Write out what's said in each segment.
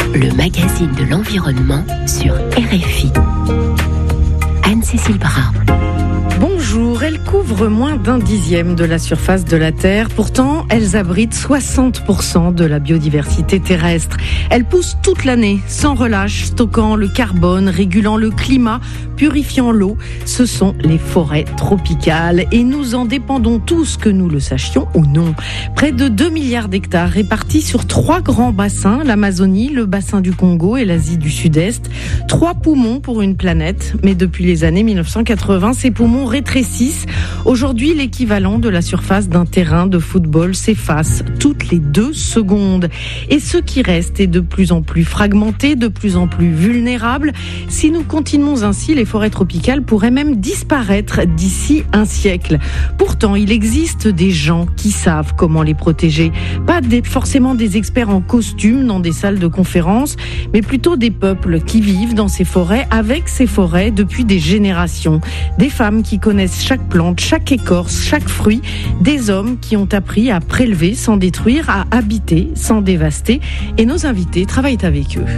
le magazine de l'environnement sur RFI. Anne-Cécile Bras. Bonjour, elles couvrent moins d'1/10 de la surface de la Terre. Pourtant, elles abritent 60% de la biodiversité terrestre. Elles poussent toute l'année, sans relâche, stockant le carbone, régulant le climat, purifiant l'eau. Ce sont les forêts tropicales et nous en dépendons tous, que nous le sachions ou non. Près de 2 milliards d'hectares répartis sur 3 grands bassins, l'Amazonie, le bassin du Congo et l'Asie du Sud-Est. 3 poumons pour une planète, mais depuis les années 1980, ces poumons rétrécissent. Aujourd'hui, l'équivalent de la surface d'un terrain de football s'efface toutes les 2 secondes. Et ce qui reste est de plus en plus fragmenté, de plus en plus vulnérable. Si nous continuons ainsi, les forêts tropicales pourraient même disparaître d'ici un siècle. Pourtant, il existe des gens qui savent comment les protéger. Pas forcément des experts en costume dans des salles de conférences, mais plutôt des peuples qui vivent dans ces forêts, avec ces forêts depuis des générations. Des femmes qui connaissent chaque plante, chaque écorce, chaque fruit. Des hommes qui ont appris à prélever sans détruire, à habiter sans dévaster. Et nos invités travaillent avec eux.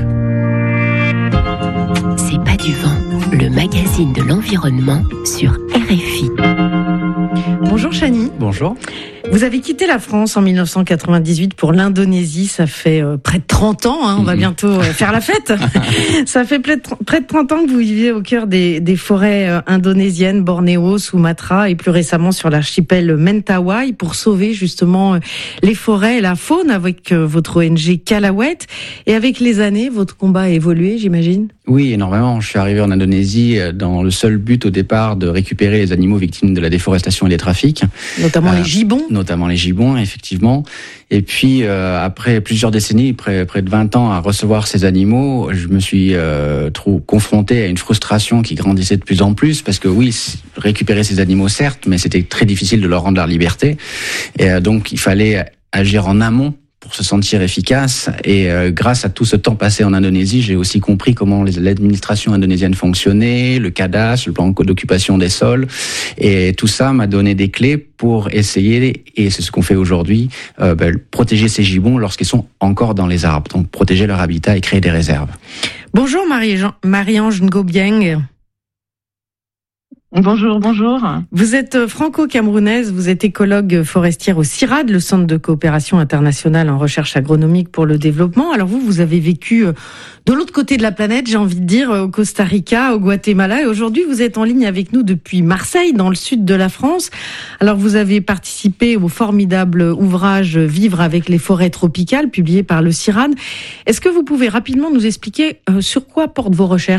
C'est pas du vent, le magazine de l'environnement sur RFI. Bonjour Chani. Bonjour. Vous avez quitté la France en 1998 pour l'Indonésie. Ça fait près de 30 ans, on va bientôt faire la fête. Ça fait près de 30 ans que vous vivez au cœur des forêts indonésiennes, Bornéo, Sumatra et plus récemment sur l'archipel Mentawai pour sauver justement les forêts et la faune avec votre ONG Kalawet. Et avec les années, votre combat a évolué, j'imagine ? Oui, énormément. Je suis arrivé en Indonésie dans le seul but au départ de récupérer les animaux victimes de la déforestation et des trafics. Notamment les gibbons. Notamment les gibbons, effectivement. Et puis, après plusieurs décennies, près de 20 ans à recevoir ces animaux, je me suis confronté à une frustration qui grandissait de plus en plus, parce que oui, récupérer ces animaux, certes, mais c'était très difficile de leur rendre leur liberté. Et donc, il fallait agir en amont pour se sentir efficace. Et grâce à tout ce temps passé en Indonésie, j'ai aussi compris comment l'administration indonésienne fonctionnait, le cadastre, le plan d'occupation des sols. Et tout ça m'a donné des clés pour essayer, et c'est ce qu'on fait aujourd'hui, protéger ces gibbons lorsqu'ils sont encore dans les arbres. Donc protéger leur habitat et créer des réserves. Bonjour Marie-Ange Ngobieng. Bonjour. Vous êtes franco-camerounaise, vous êtes écologue forestière au CIRAD, le Centre de coopération internationale en recherche agronomique pour le développement. Alors vous avez vécu de l'autre côté de la planète, j'ai envie de dire, au Costa Rica, au Guatemala, et aujourd'hui vous êtes en ligne avec nous depuis Marseille, dans le sud de la France. Alors vous avez participé au formidable ouvrage Vivre avec les forêts tropicales, publié par le CIRAD. Est-ce que vous pouvez rapidement nous expliquer sur quoi portent vos recherches ?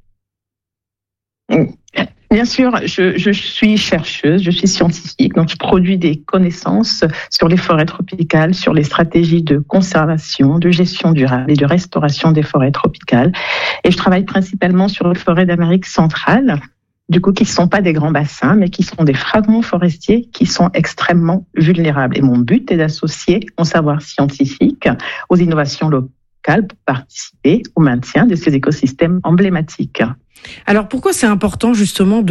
Bien sûr, je suis chercheuse, je suis scientifique, donc je produis des connaissances sur les forêts tropicales, sur les stratégies de conservation, de gestion durable et de restauration des forêts tropicales. Et je travaille principalement sur les forêts d'Amérique centrale, du coup qui ne sont pas des grands bassins, mais qui sont des fragments forestiers qui sont extrêmement vulnérables. Et mon but est d'associer mon savoir scientifique aux innovations locales pour participer au maintien de ces écosystèmes emblématiques. Alors pourquoi c'est important justement de